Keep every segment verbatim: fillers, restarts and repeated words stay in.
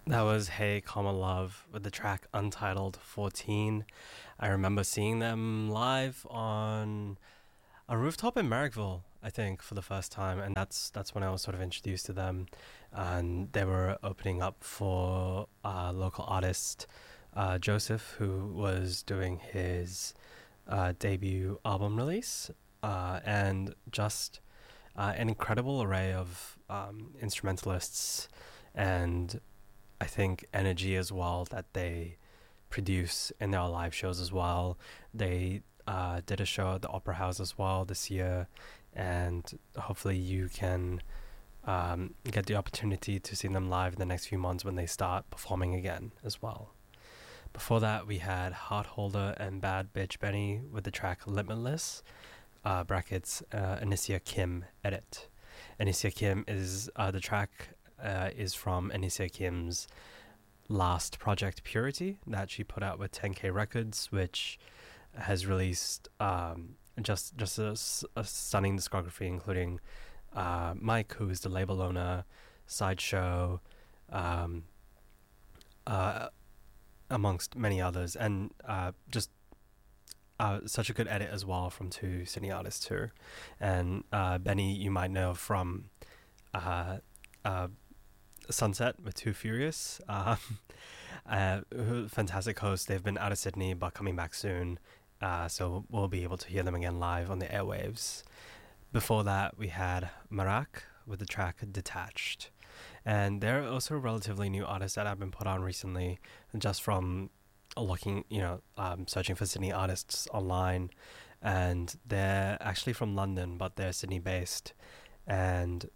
That was Hey Common Love with the track Untitled fourteen. I remember seeing them live on a rooftop in Marrickville, I think, for the first time, and that's that's when I was sort of introduced to them. And they were opening up for a local artist, uh, Joseph, who was doing his uh, debut album release, uh, and just uh, an incredible array of um, instrumentalists and I think energy as well that they produce in their live shows as well. They uh, did a show at the Opera House as well this year, and hopefully you can um, get the opportunity to see them live in the next few months when they start performing again as well. Before that, we had Heartholder and Bad Bitch Benny with the track Limitless, uh, brackets uh, Anicia Kim edit. Anicia Kim is uh, the track Uh, is from Anicia Kim's last project Purity that she put out with ten K Records, which has released um, just just a, a stunning discography, including uh, Mike, who is the label owner, Sideshow, um, uh, amongst many others, and uh, just uh, such a good edit as well from two Sydney artists too. And uh, Benny, you might know from uh, uh, Sunset with Too Furious. Um, uh, fantastic hosts. They've been out of Sydney but coming back soon, uh, so we'll be able to hear them again live on the airwaves. Before that, we had Marak with the track Detached, and they're also a relatively new artist that I've been put on recently, just from looking, you know, um, searching for Sydney artists online, and they're actually from London, but they're Sydney based, and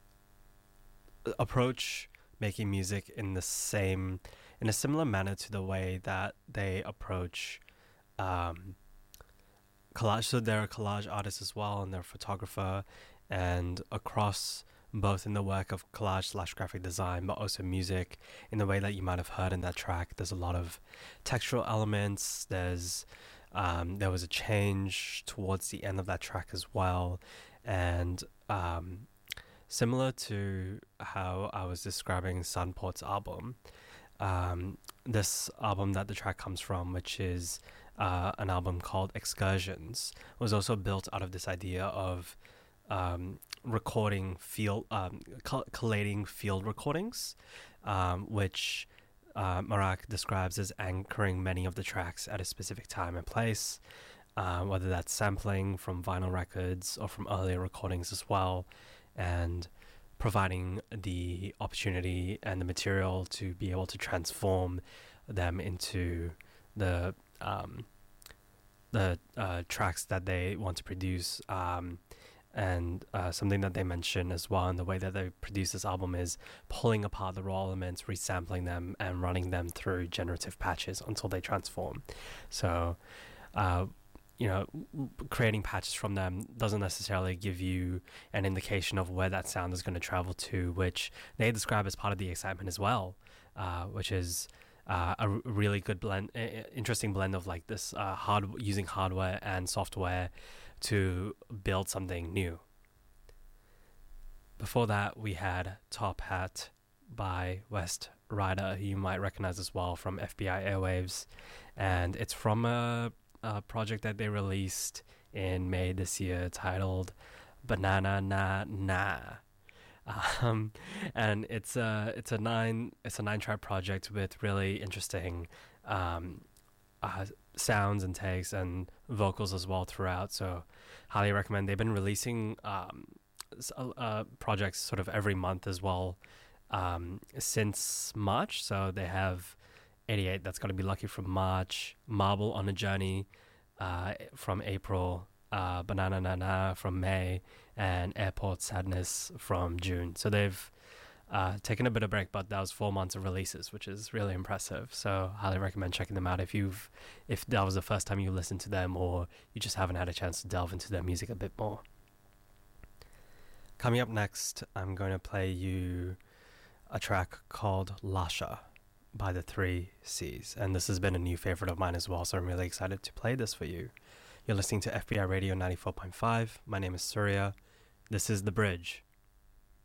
approach making music in the same in a similar manner to the way that they approach um collage. So they're a collage artist as well, and they're a photographer, and across both in the work of collage slash graphic design, but also music, in the way that you might have heard in that track, there's a lot of textural elements. There's um there was a change towards the end of that track as well, and um similar to how I was describing Sunport's album, um, this album that the track comes from, which is uh, an album called Excursions, was also built out of this idea of um, recording field, um, coll- collating field recordings, um, which uh, Marak describes as anchoring many of the tracks at a specific time and place, uh, whether that's sampling from vinyl records or from earlier recordings as well, and providing the opportunity and the material to be able to transform them into the um, the uh, tracks that they want to produce. Um, and uh, something that they mention as well in the way that they produce this album is pulling apart the raw elements, resampling them, and running them through generative patches until they transform. So uh, you know, creating patches from them doesn't necessarily give you an indication of where that sound is going to travel to, which they describe as part of the excitement as well, uh, which is uh, a r- really good blend, uh, interesting blend of like this uh, hard using hardware and software to build something new. Before that, we had Top Hat by West Rider, who you might recognize as well from F B I Airwaves, and it's from a a project that they released in May this year titled Banana Na Na, um, and it's a it's a nine it's a nine track project with really interesting um, uh, sounds and takes and vocals as well throughout. So highly recommend. They've been releasing um, uh, projects sort of every month as well um, since March. So they have eighty-eight, that's going to be lucky from March, Marble on a Journey uh, from April, uh, Banana Na Na from May, and Airport Sadness from June. So they've uh, taken a bit of break, but that was four months of releases, which is really impressive. So highly recommend checking them out if you've if that was the first time you listened to them, or you just haven't had a chance to delve into their music a bit more. Coming up next, I'm going to play you a track called Lasha by the Three C's, and this has been a new favorite of mine as well, so I'm really excited to play this for you. You're listening to F B I Radio ninety-four point five. My name is Surya. This is The Bridge.